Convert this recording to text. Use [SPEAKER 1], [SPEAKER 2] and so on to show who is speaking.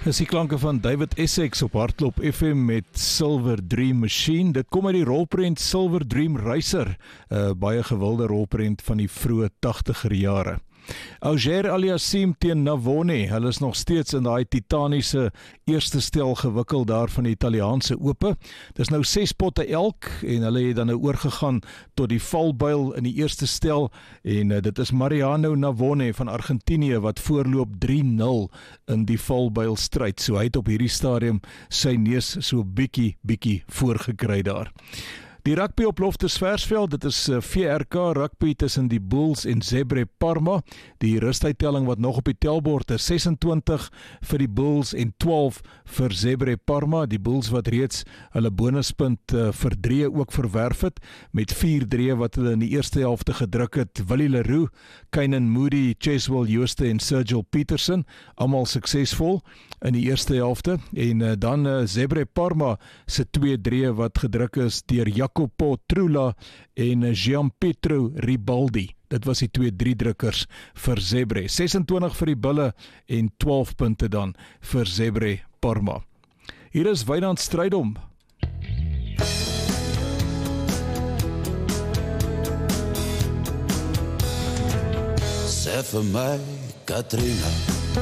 [SPEAKER 1] Dis die klanke van David Essex op Hardloop FM met Silver Dream Machine. Dit kom uit die rolprent Silver Dream Racer, baie gewilde rolprent van die vroeë 80er jare. Auger Aliassime teen Navone, hulle is nog steeds in daai titaniese eerste stel gewikkel daar van die Italiaanse Ope. Dis nou 6 potte elk en hulle het dan nou oorgegaan tot die valbuil in die eerste stel en dit is Mariano Navone van Argentinië wat voorloop 3-0 in die valbuil stryd. So hy het op hierdie stadium sy neus so bietjie voorgekry daar. Die rugby op Loftusversveld, dit is VRK rugby tussen die Bulls en Zebre Parma. Die rustuittelling wat nog op die telbord is 26 vir die Bulls en 12 vir Zebre Parma. Die Bulls wat reeds hulle bonuspunt vir 3 ook verwerf het, met 4-3 wat hulle in die eerste helfte gedruk het. Willie Leroux, Kainan Moody, Cheswell Jooste en Sergil Peterson, almal suksesvol in die eerste helfte. En dan Zebre Parma se 2-3 wat gedruk is deur Jacopo Trula en Gianpietro Ribaldi. Dit was die 2-3 drukkers vir Zebre. 26 vir die Bulle en 12 punte dan vir Zebre Parma. Hier is Wynand Strydom.
[SPEAKER 2] Sê vir my, Katrina,